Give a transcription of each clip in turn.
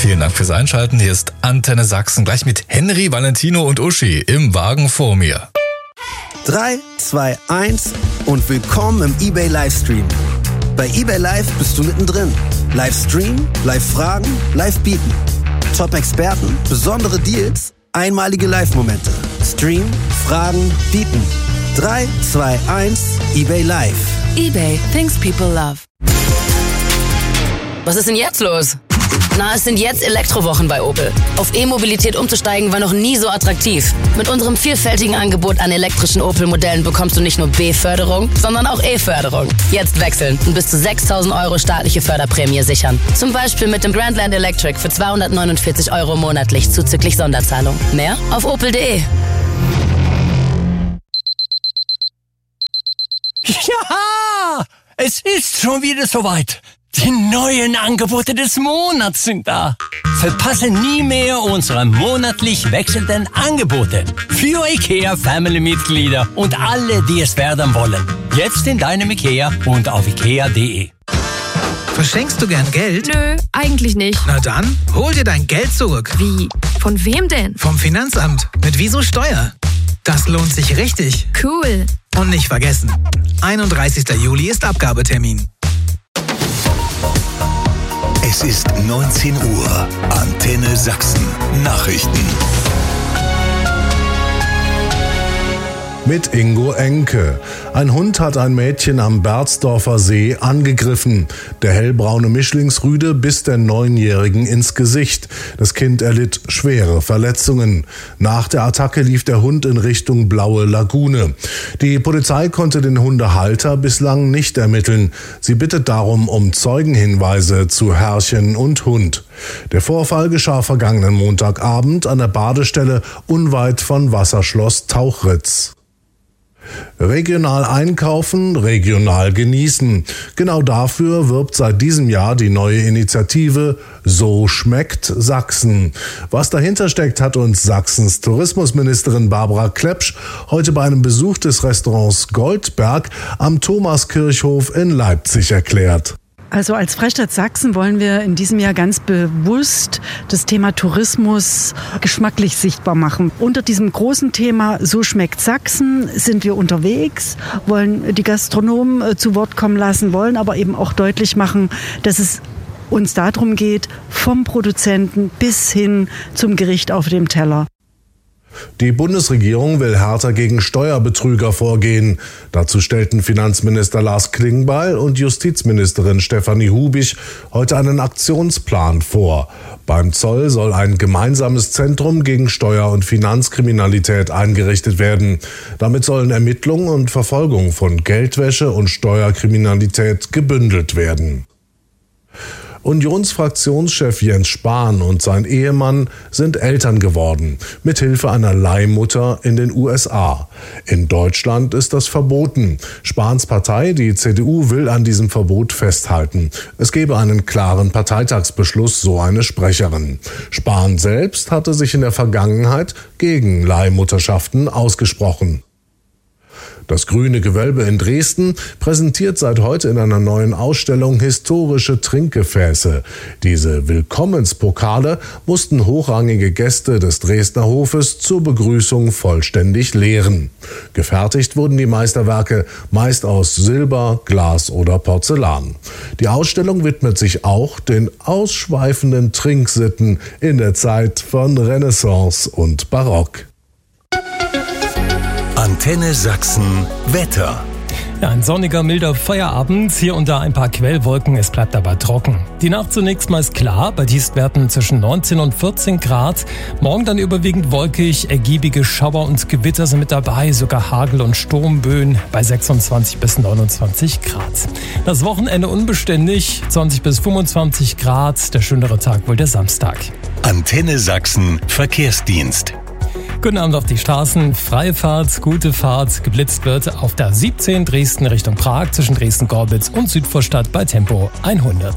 Vielen Dank fürs Einschalten. Hier ist Antenne Sachsen, gleich mit Henry, Valentino und Uschi im Wagen vor mir. 3, 2, 1 und willkommen im eBay Livestream. Bei eBay Live bist du mittendrin. Livestream, Live-Fragen, Live-Bieten. Top-Experten, besondere Deals, einmalige Live-Momente. Stream, Fragen, Bieten. 3, 2, 1, eBay Live. eBay, things people love. Was ist denn jetzt los? Na, es sind jetzt Elektrowochen bei Opel. Auf E-Mobilität umzusteigen war noch nie so attraktiv. Mit unserem vielfältigen Angebot an elektrischen Opel-Modellen bekommst du nicht nur B-Förderung, sondern auch E-Förderung. Jetzt wechseln und bis zu 6.000 € staatliche Förderprämie sichern. Zum Beispiel mit dem Grandland Electric für 249 € monatlich zuzüglich Sonderzahlung. Mehr auf opel.de. Ja, es ist schon wieder soweit. Die neuen Angebote des Monats sind da. Verpasse nie mehr unsere monatlich wechselnden Angebote für IKEA-Family-Mitglieder und alle, die es werden wollen. Jetzt in deinem IKEA und auf ikea.de. Verschenkst du gern Geld? Nö, eigentlich nicht. Na dann, hol dir dein Geld zurück. Wie? Von wem denn? Vom Finanzamt. Mit Wieso Steuer. Das lohnt sich richtig. Cool. Und nicht vergessen, 31. Juli ist Abgabetermin. Es ist 19 Uhr. Antenne Sachsen. Nachrichten. Mit Ingo Enke. Ein Hund hat ein Mädchen am Berzdorfer See angegriffen. Der hellbraune Mischlingsrüde biss der 9-Jährigen ins Gesicht. Das Kind erlitt schwere Verletzungen. Nach der Attacke lief der Hund in Richtung Blaue Lagune. Die Polizei konnte den Hundehalter bislang nicht ermitteln. Sie bittet darum um Zeugenhinweise zu Herrchen und Hund. Der Vorfall geschah vergangenen Montagabend an der Badestelle unweit von Wasserschloss Tauchritz. Regional einkaufen, regional genießen. Genau dafür wirbt seit diesem Jahr die neue Initiative So schmeckt Sachsen. Was dahinter steckt, hat uns Sachsens Tourismusministerin Barbara Klepsch heute bei einem Besuch des Restaurants Goldberg am Thomaskirchhof in Leipzig erklärt. Also als Freistaat Sachsen wollen wir in diesem Jahr ganz bewusst das Thema Tourismus geschmacklich sichtbar machen. Unter diesem großen Thema So schmeckt Sachsen sind wir unterwegs, wollen die Gastronomen zu Wort kommen lassen, wollen aber eben auch deutlich machen, dass es uns darum geht, vom Produzenten bis hin zum Gericht auf dem Teller. Die Bundesregierung will härter gegen Steuerbetrüger vorgehen. Dazu stellten Finanzminister Lars Klingbeil und Justizministerin Stefanie Hubich heute einen Aktionsplan vor. Beim Zoll soll ein gemeinsames Zentrum gegen Steuer- und Finanzkriminalität eingerichtet werden. Damit sollen Ermittlungen und Verfolgung von Geldwäsche und Steuerkriminalität gebündelt werden. Unionsfraktionschef Jens Spahn und sein Ehemann sind Eltern geworden, mithilfe einer Leihmutter in den USA. In Deutschland ist das verboten. Spahns Partei, die CDU, will an diesem Verbot festhalten. Es gebe einen klaren Parteitagsbeschluss, so eine Sprecherin. Spahn selbst hatte sich in der Vergangenheit gegen Leihmutterschaften ausgesprochen. Das Grüne Gewölbe in Dresden präsentiert seit heute in einer neuen Ausstellung historische Trinkgefäße. Diese Willkommenspokale mussten hochrangige Gäste des Dresdner Hofes zur Begrüßung vollständig leeren. Gefertigt wurden die Meisterwerke meist aus Silber, Glas oder Porzellan. Die Ausstellung widmet sich auch den ausschweifenden Trinksitten in der Zeit von Renaissance und Barock. Antenne Sachsen Wetter. Ja, ein sonniger, milder Feierabend, hier und da ein paar Quellwolken, es bleibt aber trocken. Die Nacht zunächst meist klar, bei Tiefstwerten zwischen 19 und 14 Grad. Morgen dann überwiegend wolkig, ergiebige Schauer und Gewitter sind mit dabei, sogar Hagel- und Sturmböen bei 26 bis 29 Grad. Das Wochenende unbeständig, 20 bis 25 Grad, der schönere Tag wohl der Samstag. Antenne Sachsen Verkehrsdienst. Guten Abend auf die Straßen. Freie Fahrt, gute Fahrt. Geblitzt wird auf der 17 Dresden Richtung Prag zwischen Dresden-Gorbitz und Südvorstadt bei Tempo 100.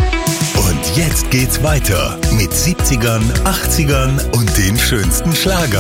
Und jetzt geht's weiter mit 70ern, 80ern und den schönsten Schlagern.